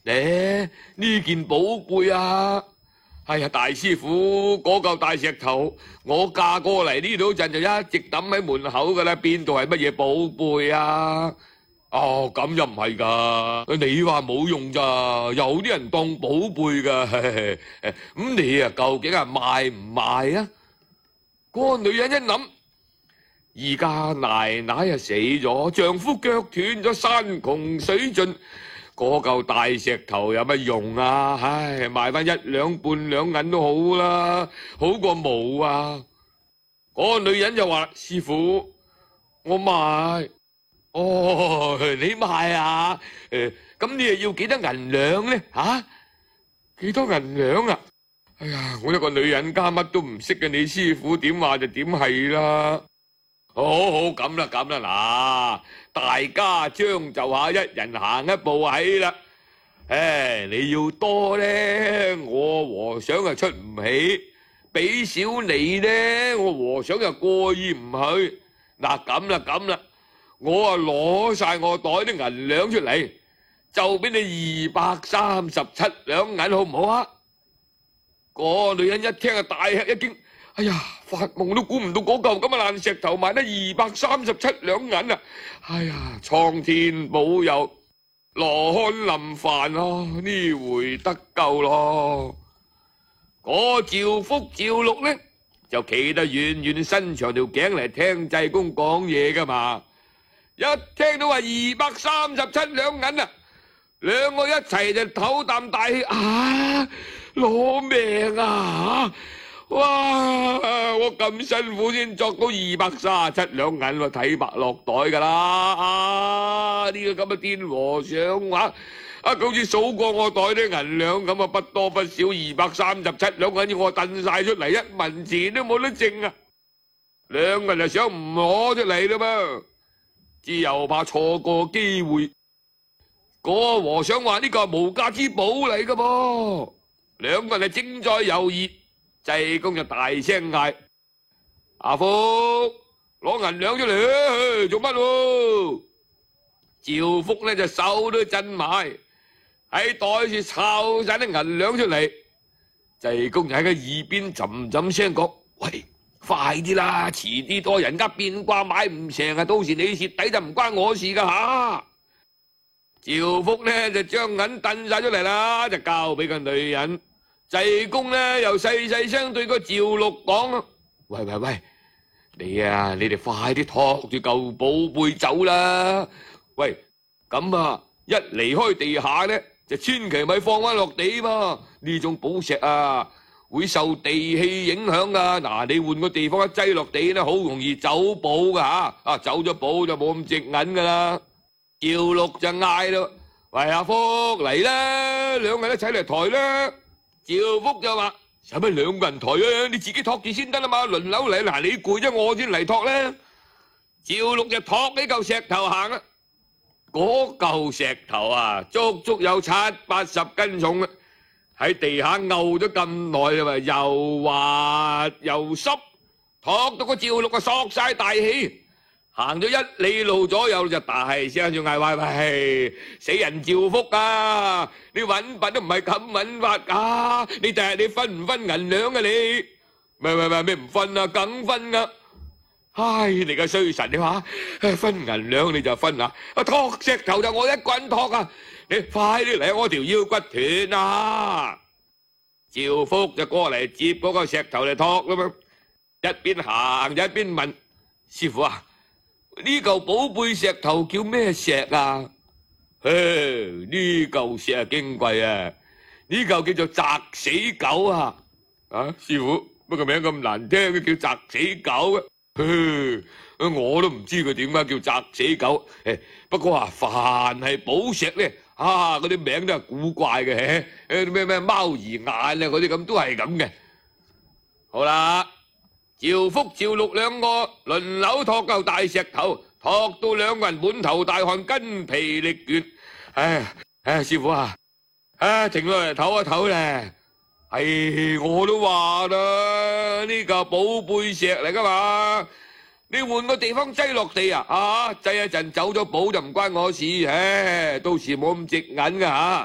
呢件寶貝啊！哎呀，大師傅，嗰嚿大石頭，我嫁過嚟呢度陣就一直抌喺門口噶啦，邊度係乜嘢寶貝啊？哦，咁又唔係噶，你話冇用咋？有啲人當寶貝噶，咁你啊究竟係賣唔賣啊？嗰個女人一諗，而家奶奶啊死咗，丈夫腳斷咗，山窮水盡。嗰嚿大石頭有乜用啊？唉，賣翻1兩半兩銀都好啦，好過冇啊！嗰個女人就話：師傅，我賣。哦，你賣啊？咁你又要幾多銀兩呢？幾多銀兩啊？哎呀，我一個女人家乜都唔識嘅，你師傅點話就點係啦。好咁啦，嗱，大家將就下，一人行一步喺啦。你要多呢，我和尚又出唔起；俾少你呢，我和尚又過意唔去。嗱，咁啦，我啊攞晒我袋啲銀兩出嚟，就俾你237兩銀，好唔好啊？個女人一聽啊，大吃一驚。哎呀，發夢都估唔到嗰嚿咁嘅爛石頭賣得237兩銀啊！哎呀，蒼天保佑，羅漢臨凡咯，呢回得救咯。嗰趙福趙六呢，就企得遠遠，伸長條頸嚟聽濟公講嘢噶嘛。一聽到話237兩銀啊，兩個一齊就唞啖大氣啊！攞命啊！哇！我咁辛苦先作到237兩銀喎，睇白落袋噶啦！呢個咁嘅癲和尚話，好似數過我袋啲銀兩咁啊，不多不少237兩銀，我掟晒出嚟，1文錢都冇得剩啊！兩個人就想唔攞出嚟啦噃，只又怕錯過機會。個和尚話呢個係無價之寶嚟噶噃，兩個人就正在猶豫。濟公就大聲嗌：阿福，攞銀兩出嚟，做乜喎？趙福呢就手都震埋，喺袋處抄晒啲銀兩出嚟。濟公就喺佢耳邊沉沉聲講：喂，快啲啦，遲啲多人家變卦買唔成啊，到時你蝕底就唔關我事噶吓。趙福呢就將銀掟晒出嚟啦，就交俾個女人。濟公呢又細細聲對個趙六講：喂，你哋快啲托住嚿寶貝走啦！喂，咁啊，一離開地下呢，就千祈咪放翻落地嘛。呢種寶石啊，會受地氣影響噶。嗱，你換個地方一擠落地呢，好容易走寶噶吓。走咗寶就冇咁值銀噶啦。趙六就嗌咯：喂，阿福嚟啦，兩個人一齊嚟抬啦！趙福就話：使乜兩個人抬啊？你自己托住先得啦嘛，輪流嚟。嗱，你攰咗我先嚟托咧。趙六就托起嚿石頭行啊。嗰嚿石頭啊，足足有70-80斤重啊，喺地下漚咗咁耐啊嘛，又滑又濕，托到個趙六啊索晒大氣。行咗1里路左右就大聲就嗌：喂，死人趙福啊！你揾笨都唔係咁揾法噶，你第日你分唔分銀兩啊你？咩唔分啊？梗分噶！唉，你個衰神，你話分銀兩你就分啊？托石頭就我一個人托啊！你快啲嚟，我條腰骨斷啊！趙福就過嚟接嗰個石頭嚟托啦嘛，一邊行一邊問師傅啊：呢嚿寶貝石頭叫咩石啊？呢嚿石啊矜貴啊，呢嚿叫做砸死狗啊！師傅，乜個名咁難聽，叫砸死狗啊？我都唔知佢點解叫砸死狗。不過凡係寶石咧，嗰啲名都係古怪嘅，咩貓兒眼啊嗰啲咁都係咁嘅。好啦。趙福、趙六兩個輪流托嚿大石頭，托到兩個人滿頭大汗，筋疲力倦。師傅啊，停落嚟唞一唞咧。我都話啦，呢嚿寶貝石嚟噶嘛，你換個地方擠落地啊，擠一陣走咗寶就唔關我事，到時冇咁值銀噶吓。